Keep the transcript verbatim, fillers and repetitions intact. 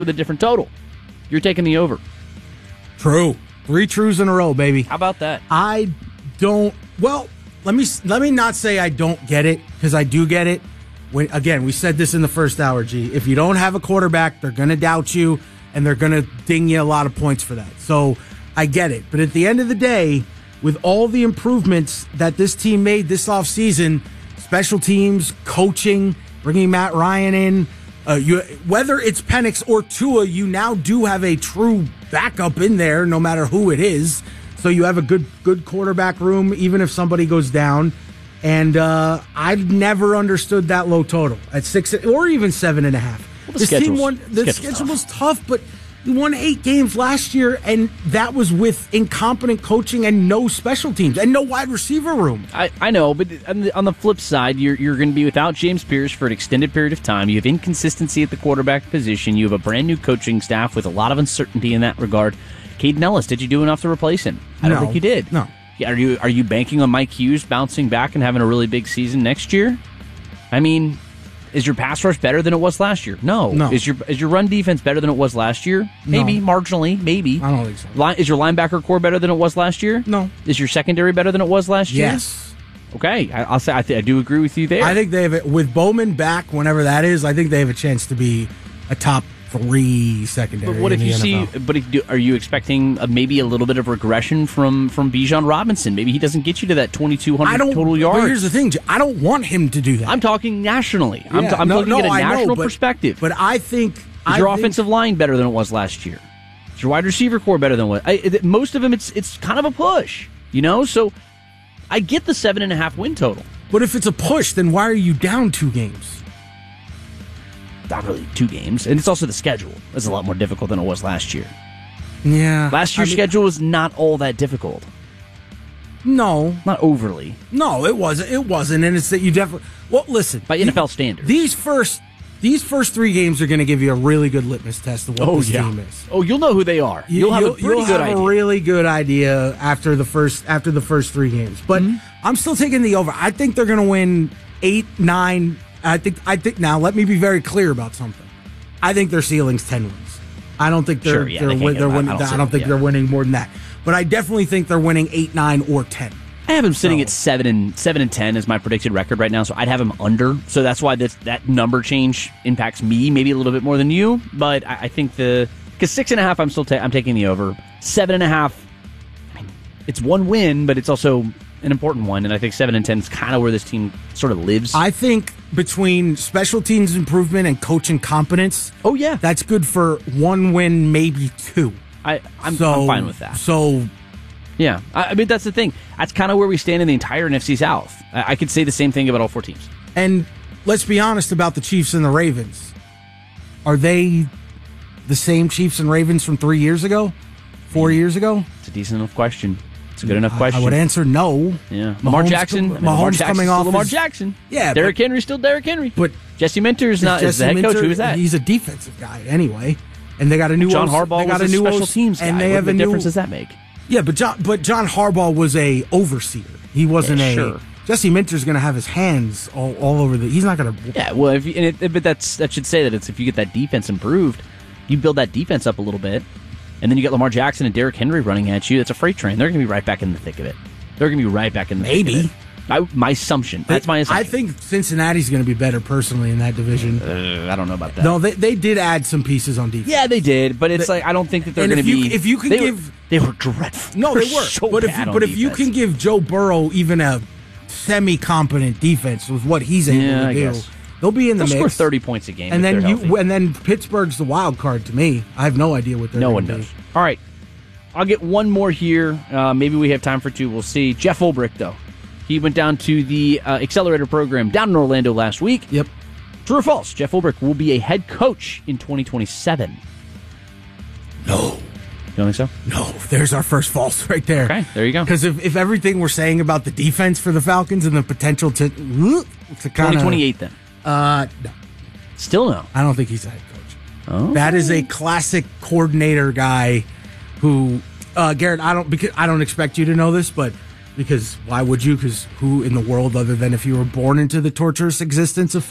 with a different total. You're taking the over. True. Three trues in a row, baby. How about that? I don't. Well, let me let me not say I don't get it, because I do get it. When, again, we said this in the first hour, G. If you don't have a quarterback, they're going to doubt you, and they're going to ding you a lot of points for that. So I get it. But at the end of the day, with all the improvements that this team made this offseason, special teams, coaching, bringing Matt Ryan in, uh, you, whether it's Penix or Tua, you now do have a true backup in there, no matter who it is. So you have a good good quarterback room, even if somebody goes down. And uh, I've never understood that low total at six or even seven and a half. Well, the this team won. The schedule's schedule tough. was tough, but you won eight games last year, and that was with incompetent coaching and no special teams and no wide receiver room. I, I know, but on the, on the flip side, you're you're going to be without James Pierce for an extended period of time. You have inconsistency at the quarterback position. You have a brand new coaching staff with a lot of uncertainty in that regard. Caden Ellis, did you do enough to replace him? I don't No. think you did. No. Are you are you banking on Mike Hughes bouncing back and having a really big season next year? I mean, is your pass rush better than it was last year? No. No. Is your is your run defense better than it was last year? Maybe, No. marginally, maybe. I don't think so. Line, is your linebacker core better than it was last year? No. Is your secondary better than it was last year? Yes. Okay, I, I'll say I, th- I do agree with you there. I think they have it with Bowman back, whenever that is. I think they have a chance to be a top three secondary. But what in if you the see? N F L. But if, do, are you expecting a, maybe a little bit of regression from from Bijan Robinson? Maybe he doesn't get you to that twenty-two I hundred don't. total But yards. here's the thing: I don't want him to do that. I'm talking nationally. I'm, Yeah, t- I'm no, looking no, at a I know, national but- perspective. But I think Is I your think- offensive line better than it was last year? Is your wide receiver core better than what? I, it, most of them, it's it's kind of a push, you know. So I get the seven and a half win total. But if it's a push, then why are you down two games? Not really two games, and it's also the schedule. It's a lot more difficult than it was last year. Yeah, Last year's I mean, schedule was not all that difficult. No, Not overly no, it wasn't. It wasn't, and it's that you definitely. Well, listen, by N F L standards. these first these first three games are going to give you a really good litmus test of what oh this yeah. team is. Oh, you'll know who they are. You- You'll have a pretty you'll good have idea. a really good idea after the first after the first three games. But Mm-hmm. I'm still taking the over. I think they're going to win eight, nine. I think. I think now. Let me be very clear about something. I think their ceiling's ten wins. I don't think they're Sure, yeah, they're, they can't win, get they're them. I- winning. I I don't don't, see that, think yeah. they're winning more than that. But I definitely think they're winning eight, nine, or ten. I have him sitting So- at seven and seven and ten as my predicted record right now, so I'd have him under. So that's why this, that number change impacts me maybe a little bit more than you. But I, I think the because six and a half, I'm still ta- I'm taking the over. Seven and a half, I mean, it's one win, but it's also an important one, and I think seven and ten is kind of where this team sort of lives. I think between special teams improvement and coaching competence, oh yeah, that's good for one win, maybe two. I I'm, So I'm fine with that. So Yeah, I, I mean that's the thing. That's kind of where we stand in the entire N F C South. I, I could say the same thing about all four teams. And let's be honest about the Chiefs and the Ravens. Are they the same Chiefs and Ravens from three years ago? Four years ago? It's a decent enough question. It's a good enough I- question. I would answer no. Yeah, Lamar Mahomes Jackson. com- I mean, Lamar Mahomes Jackson's coming still off Lamar his- Jackson. Yeah, Derrick but- Henry's still Derrick Henry. But Jesse Minter's not is Jesse the head coach. Minter, Who is that? He's a defensive guy anyway. And they got a new John O C Harbaugh they got was a a new special O C teams guy. and they what have what a new difference does that make? Yeah, but John but John Harbaugh was a overseer. He wasn't Yeah, a sure. Jesse Minter's going to have his hands all, all over the. He's not going to. Yeah, well, if you, and it, but that's that should say that it's if you get that defense improved, you build that defense up a little bit, and then you get Lamar Jackson and Derrick Henry running at you. It's a freight train. They're going to be right back in the thick of it. They're going to be right back in the Maybe. thick of it. I, my assumption. That's my assumption. I think Cincinnati's going to be better personally in that division. Uh, I don't know about that. No, they they did add some pieces on defense. Yeah, they did, but it's They- like I don't think that they're and going to if you- be. if you can they give- were, they were dreadful. No, they They were. so but if bad you, on but if you defense. can give Joe Burrow even a semi-competent defense with what he's able Yeah, to I do, guess. they'll be in the They'll mix. score thirty points a game, and if then they're you healthy. and then Pittsburgh's the wild card to me. I have no idea what they're No gonna one be. knows. All right. I'll get one more here. Uh, maybe we have time for two. We'll see. Jeff Ulbrich, though. He went down to the uh, Accelerator program down in Orlando last week. Yep. True or false? Jeff Ulbrich will be a head coach in twenty twenty-seven. No. You don't think so? No, there's our first false right there. Okay, there you go. Because if, if everything we're saying about the defense for the Falcons and the potential to to kind twenty of twenty-eight then. uh, no, Still no. I don't think he's a head coach. Oh. That is a classic coordinator guy who uh, Garrett. I don't because I don't expect you to know this, but because why would you? Because who in the world other than if you were born into the torturous existence of